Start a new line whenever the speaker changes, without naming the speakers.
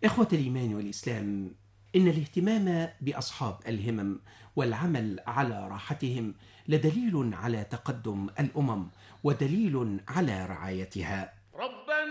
إخوة الإيمان والإسلام، إن الاهتمام بأصحاب الهمم والعمل على راحتهم لدليل على تقدم الأمم ودليل على رعايتها.